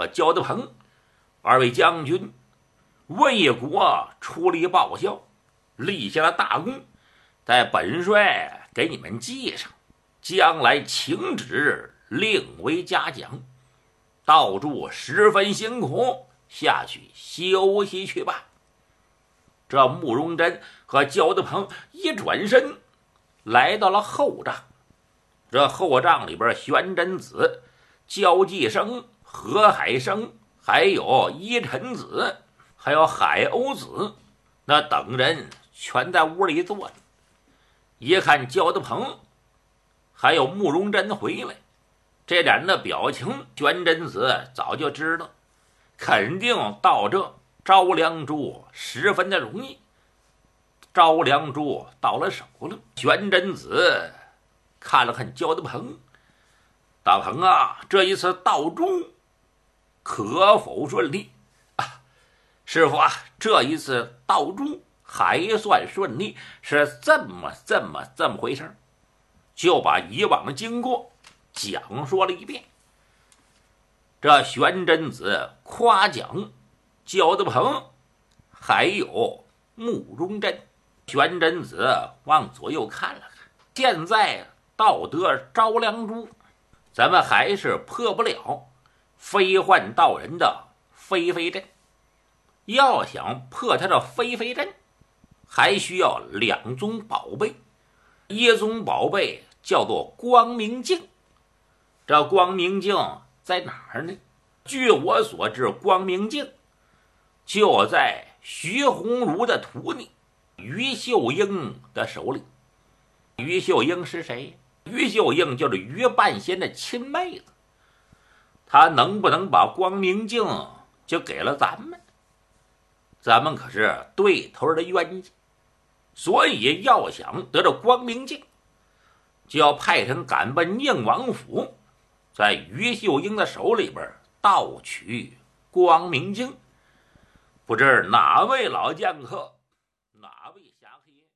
和焦德鹏二位将军为国出力报效，立下了大功，待本帅给你们记上，将来请旨另为嘉奖。道主十分辛苦，下去休息去吧。这慕容真和焦德鹏一转身来到了后帐，这后帐里边，玄真子、焦继生、何海生，还有依晨子，还有海鸥子，那等人全在屋里坐着。一看焦德鹏还有慕容真回来，这俩人的表情，玄真子早就知道，肯定到这招良珠十分的容易。招良珠到了手了，玄真子看了看焦德鹏，大鹏啊，这一次道中可否顺利啊？师傅啊，这一次道中还算顺利，是这么回事，就把以往的经过讲说了一遍。这玄真子夸奖焦德鹏还有慕容真。玄真子往左右看了看，现在道德招良珠，咱们还是破不了飞幻道人的飞飞阵。要想破他的飞飞阵，还需要两宗宝贝。一宗宝贝叫做光明镜，这光明镜在哪儿呢？据我所知，光明镜就在徐鸿儒的徒弟于秀英的手里。于秀英是谁？于秀英就是于半仙的亲妹子。他能不能把光明镜就给了咱们？咱们可是对头的冤家，所以要想得到光明镜，就要派人赶奔宁王府，在于秀英的手里边盗取光明镜。不知哪位老剑客，哪位侠客爷？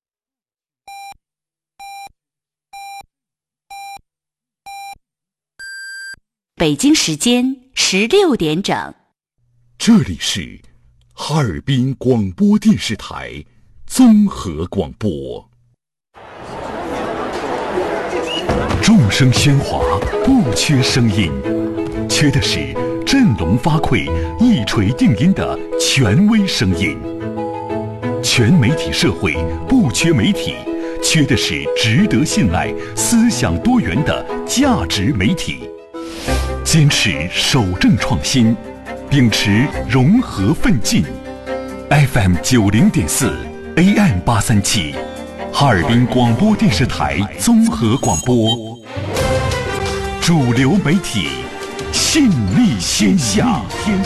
北京时间16点整。 这里是哈尔滨广播电视台综合广播。众声喧哗，不缺声音，缺的是振聋发聩、一锤定音的权威声音。全媒体社会不缺媒体，缺的是值得信赖、思想多元的价值媒体。坚持守正创新，秉持融合奋进。FM 90.4 AM 837，哈尔滨广播电视台综合广播，主流媒体，信力天下。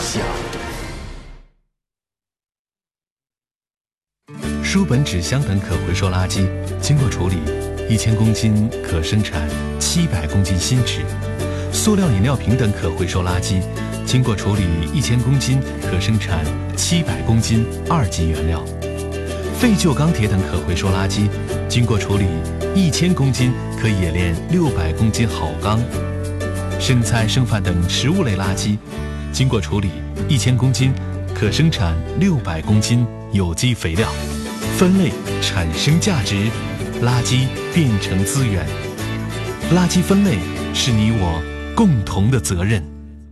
书本、纸箱等可回收垃圾经过处理，1000公斤可生产700公斤新纸；塑料饮料瓶等可回收垃圾经过处理1000公斤可生产700公斤2级原料；废旧钢铁等可回收垃圾经过处理1000公斤可冶炼600公斤好钢；生菜、剩饭等食物类垃圾经过处理1000公斤可生产600公斤有机肥料。分类产生价值，垃圾变成资源。垃圾分类是你我共同的责任。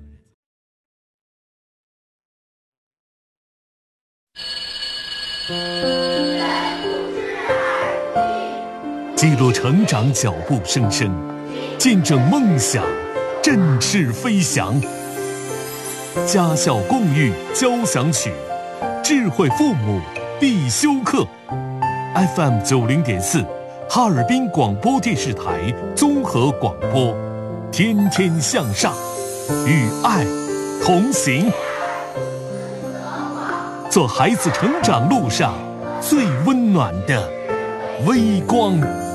记录成长脚步声声，见证梦想振翅飞翔。家校共育交响曲，智慧父母必修课。FM 90.4，哈尔滨广播电视台综合广播，天天向上，与爱同行，做孩子成长路上最温暖的微光。